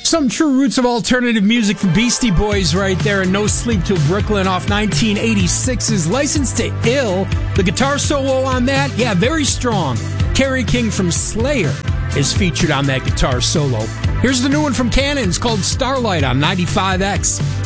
Some true roots of alternative music from Beastie Boys right there, and No Sleep Till Brooklyn off 1986's License to Ill. The guitar solo on that, yeah, very strong. Kerry King from Slayer is featured on that guitar solo. Here's the new one from Cannons called Starlight on 95X.